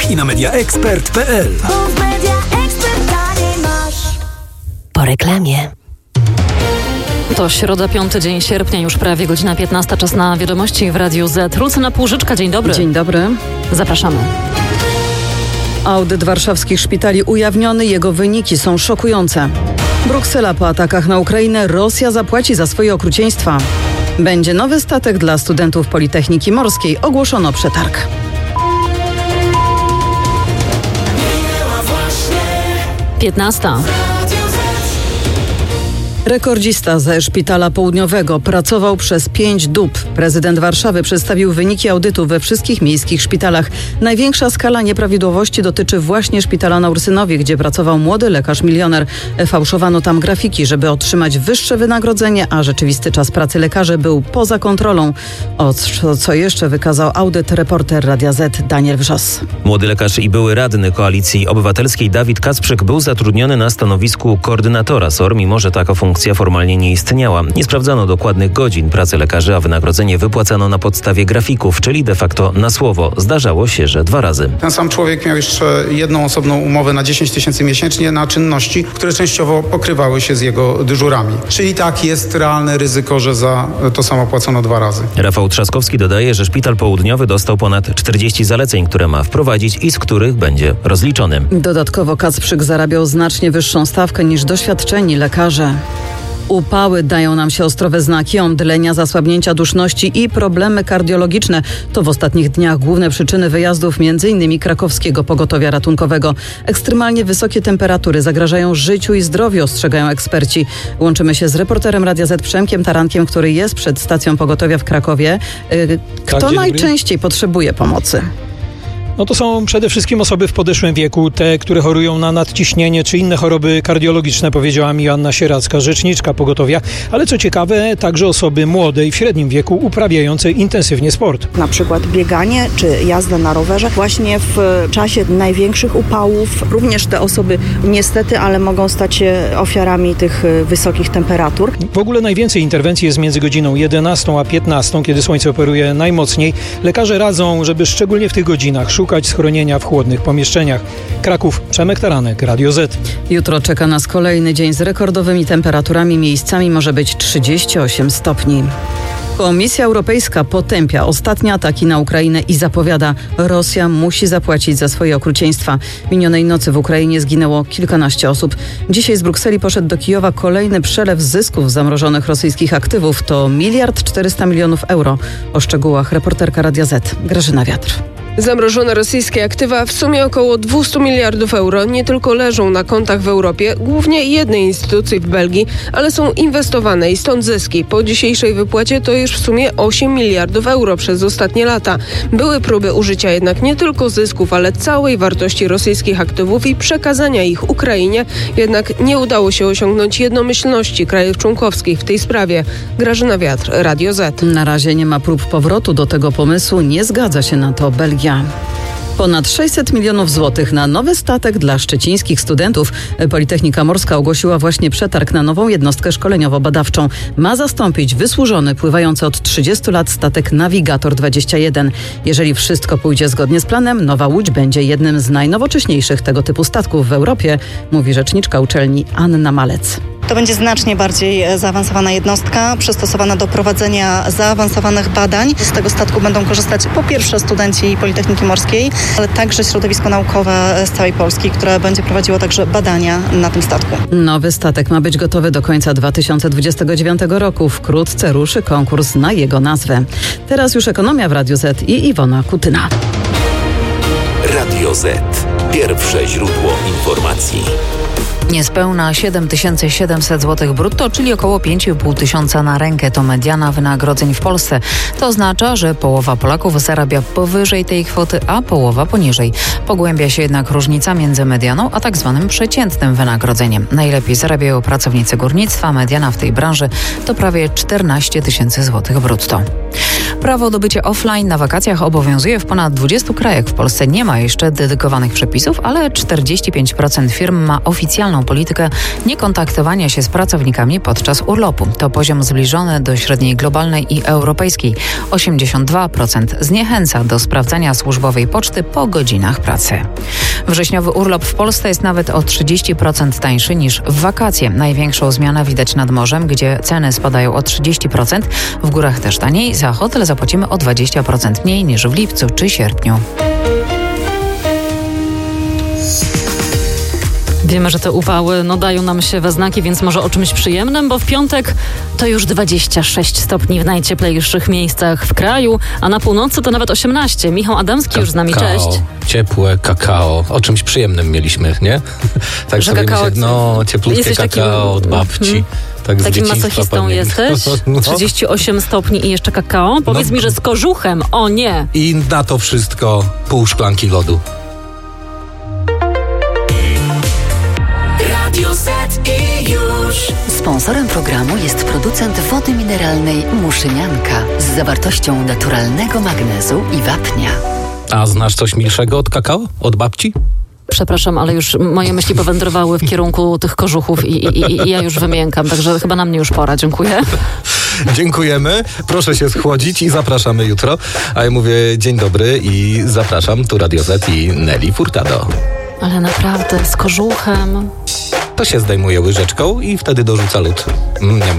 i na mediaexpert.pl. Po reklamie. To środa, 5 dzień sierpnia, już prawie godzina 15, czas na wiadomości w Radiu Z. Lucyna Półżyczka, dzień dobry. Dzień dobry. Zapraszamy. Audyt warszawskich szpitali ujawniony, jego wyniki są szokujące. Bruksela po atakach na Ukrainę, Rosja zapłaci za swoje okrucieństwa. Będzie nowy statek dla studentów Politechniki Morskiej, ogłoszono przetarg. Piętnasta. Rekordzista ze Szpitala Południowego pracował przez 5 dób. Prezydent Warszawy przedstawił wyniki audytu we wszystkich miejskich szpitalach. Największa skala nieprawidłowości dotyczy właśnie szpitala na Ursynowie, gdzie pracował młody lekarz milioner. Fałszowano tam grafiki, żeby otrzymać wyższe wynagrodzenie, a rzeczywisty czas pracy lekarzy był poza kontrolą. Co jeszcze wykazał audyt, reporter Radia Z Daniel Wrzos. Młody lekarz i były radny Koalicji Obywatelskiej Dawid Kacprzyk był zatrudniony na stanowisku koordynatora SOR, mimo że taka funkcja formalnie nie istniała. Nie sprawdzano dokładnych godzin pracy lekarzy, a wynagrodzenie wypłacano na podstawie grafików, czyli de facto na słowo. Zdarzało się, że 2 razy. Ten sam człowiek miał jeszcze jedną osobną umowę na 10 000 miesięcznie na czynności, które częściowo pokrywały się z jego dyżurami. Czyli tak, jest realne ryzyko, że za to samo płacono 2 razy. Rafał Trzaskowski dodaje, że Szpital Południowy dostał ponad 40 zaleceń, które ma wprowadzić i z których będzie rozliczony. Dodatkowo Kacprzyk zarabiał znacznie wyższą stawkę niż doświadczeni lekarze. Upały dają nam się ostrowe znaki, omdlenia, zasłabnięcia duszności i problemy kardiologiczne. To w ostatnich dniach główne przyczyny wyjazdów m.in. krakowskiego pogotowia ratunkowego. Ekstremalnie wysokie temperatury zagrażają życiu i zdrowiu, ostrzegają eksperci. Łączymy się z reporterem Radia Z Przemkiem Tarankiem, który jest przed stacją pogotowia w Krakowie. Kto najczęściej potrzebuje pomocy? No to są przede wszystkim osoby w podeszłym wieku, te, które chorują na nadciśnienie czy inne choroby kardiologiczne, powiedziała mi Joanna Sieracka, rzeczniczka pogotowia, ale co ciekawe, także osoby młode i w średnim wieku uprawiające intensywnie sport. Na przykład bieganie czy jazda na rowerze właśnie w czasie największych upałów. Również te osoby niestety, ale mogą stać się ofiarami tych wysokich temperatur. W ogóle najwięcej interwencji jest między godziną 11 a 15, kiedy słońce operuje najmocniej. Lekarze radzą, żeby szczególnie w tych godzinach szukać schronienia w chłodnych pomieszczeniach. Kraków, Przemek Taranek, Radio Z. Jutro czeka nas kolejny dzień z rekordowymi temperaturami. Miejscami może być 38 stopni. Komisja Europejska potępia ostatnie ataki na Ukrainę i zapowiada, Rosja musi zapłacić za swoje okrucieństwa. Minionej nocy w Ukrainie zginęło kilkanaście osób. Dzisiaj z Brukseli poszedł do Kijowa kolejny przelew zysków zamrożonych rosyjskich aktywów. To 1,4 mld euro. O szczegółach reporterka Radia Z Grażyna Wiatr. Zamrożone rosyjskie aktywa w sumie około 200 miliardów euro nie tylko leżą na kontach w Europie, głównie jednej instytucji w Belgii, ale są inwestowane i stąd zyski. Po dzisiejszej wypłacie to już w sumie 8 miliardów euro przez ostatnie lata. Były próby użycia jednak nie tylko zysków, ale całej wartości rosyjskich aktywów i przekazania ich Ukrainie, jednak nie udało się osiągnąć jednomyślności krajów członkowskich w tej sprawie. Grażyna Wiatr, Radio Z. Na razie nie ma prób powrotu do tego pomysłu, nie zgadza się na to Belgia. Ponad 600 milionów złotych na nowy statek dla szczecińskich studentów. Politechnika Morska ogłosiła właśnie przetarg na nową jednostkę szkoleniowo-badawczą. Ma zastąpić wysłużony, pływający od 30 lat statek Navigator 21. Jeżeli wszystko pójdzie zgodnie z planem, nowa łódź będzie jednym z najnowocześniejszych tego typu statków w Europie, mówi rzeczniczka uczelni Anna Malec. To będzie znacznie bardziej zaawansowana jednostka, przystosowana do prowadzenia zaawansowanych badań. Z tego statku będą korzystać po pierwsze studenci Politechniki Morskiej, ale także środowisko naukowe z całej Polski, które będzie prowadziło także badania na tym statku. Nowy statek ma być gotowy do końca 2029 roku. Wkrótce ruszy konkurs na jego nazwę. Teraz już ekonomia w Radiu Z i Iwona Kutyna. Radio Z. Pierwsze źródło informacji. Niespełna 7700 zł brutto, czyli około 5500 na rękę to mediana wynagrodzeń w Polsce. To oznacza, że połowa Polaków zarabia powyżej tej kwoty, a połowa poniżej. Pogłębia się jednak różnica między medianą a tak zwanym przeciętnym wynagrodzeniem. Najlepiej zarabiają pracownicy górnictwa. Mediana w tej branży to prawie 14 000 złotych brutto. Prawo do bycia offline na wakacjach obowiązuje w ponad 20 krajach. W Polsce nie ma jeszcze dedykowanych przepisów, ale 45% firm ma oficjalną politykę niekontaktowania się z pracownikami podczas urlopu. To poziom zbliżony do średniej globalnej i europejskiej. 82% zniechęca do sprawdzania służbowej poczty po godzinach pracy. Wrześniowy urlop w Polsce jest nawet o 30% tańszy niż w wakacje. Największą zmianę widać nad morzem, gdzie ceny spadają o 30%. W górach też taniej. Za hotel zapłacimy o 20% mniej niż w lipcu czy sierpniu. Wiemy, że te upały dają nam się we znaki, więc może o czymś przyjemnym, bo w piątek to już 26 stopni w najcieplejszych miejscach w kraju, a na północy to nawet 18. Michał Adamski już z nami, cześć. Ciepłe kakao. O czymś przyjemnym mieliśmy, nie? Tak że sobie kakao, myślę, ciepłutkie jesteś kakao od babci. Tak takim masochistą jesteś? 38 stopni i jeszcze kakao? Powiedz mi, że z kożuchem. O nie! I na to wszystko pół szklanki lodu. Sponsorem programu jest producent wody mineralnej Muszynianka z zawartością naturalnego magnezu i wapnia. A znasz coś milszego od kakao? Od babci? Przepraszam, ale już moje myśli powędrowały w kierunku tych kożuchów i ja już wymiękam, także chyba na mnie już pora. Dziękuję. Dziękujemy. Proszę się schłodzić i zapraszamy jutro. A ja mówię dzień dobry i zapraszam. Tu Radio Z i Nelly Furtado. Ale naprawdę, z kożuchem... To się zdejmuje łyżeczką i wtedy dorzuca lód.